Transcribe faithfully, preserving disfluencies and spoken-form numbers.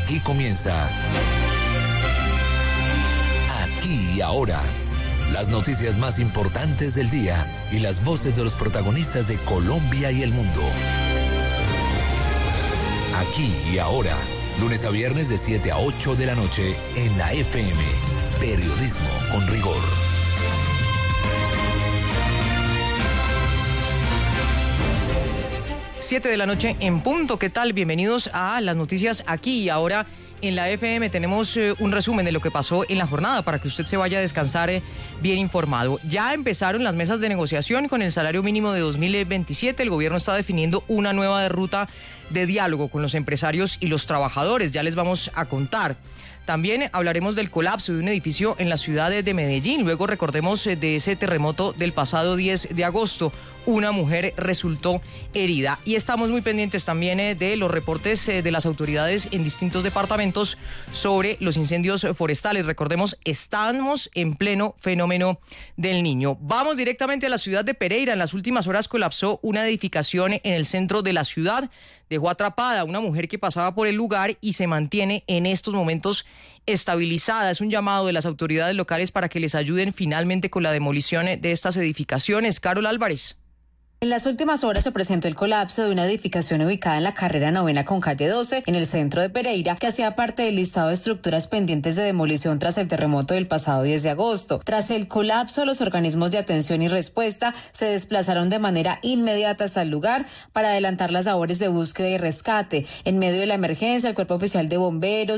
Aquí comienza Aquí y Ahora. Las noticias más importantes del día y las voces de los protagonistas de Colombia y el mundo. Aquí y Ahora, lunes a viernes de siete a ocho de la noche en la F M. Periodismo con rigor. siete de la noche en punto. ¿Qué tal? Bienvenidos a las noticias Aquí y Ahora. En la F M tenemos eh, un resumen de lo que pasó en la jornada para que usted se vaya a descansar eh, bien informado. Ya empezaron las mesas de negociación con el salario mínimo de dos mil veintisiete. El gobierno está definiendo una nueva ruta de diálogo con los empresarios y los trabajadores. Ya les vamos a contar. También hablaremos del colapso de un edificio en la ciudad de Medellín. Luego recordemos de ese terremoto del pasado diez de agosto. Una mujer resultó herida. Y estamos muy pendientes también de los reportes de las autoridades en distintos departamentos sobre los incendios forestales. Recordemos, estamos en pleno fenómeno del Niño. Vamos directamente a la ciudad de Pereira. En las últimas horas colapsó una edificación en el centro de la ciudad. Dejó atrapada a una mujer que pasaba por el lugar y se mantiene en estos momentos estabilizada. Es un llamado de las autoridades locales para que les ayuden finalmente con la demolición de estas edificaciones. Carol Álvarez. En las últimas horas se presentó el colapso de una edificación ubicada en la carrera novena con calle doce, en el centro de Pereira, que hacía parte del listado de estructuras pendientes de demolición tras el terremoto del pasado diez de agosto. Tras el colapso, los organismos de atención y respuesta se desplazaron de manera inmediata hasta el lugar para adelantar las labores de búsqueda y rescate. En medio de la emergencia, el Cuerpo Oficial de Bomberos,